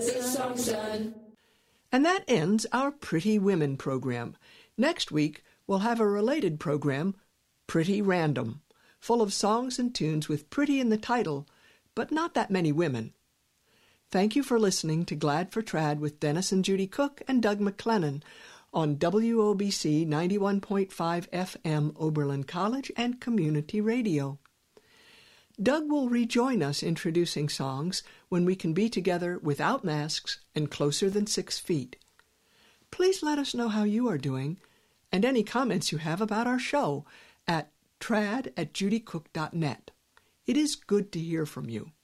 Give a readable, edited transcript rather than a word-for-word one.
And that ends our Pretty Women program. Next week, we'll have a related program, Pretty Random, full of songs and tunes with pretty in the title, but not that many women. Thank you for listening to Glad for Trad with Dennis and Judy Cook and Doug McLennan on WOBC 91.5 FM Oberlin College and Community Radio. Doug will rejoin us introducing songs when we can be together without masks and closer than 6 feet. Please let us know how you are doing and any comments you have about our show at trad@judycook.net. It is good to hear from you.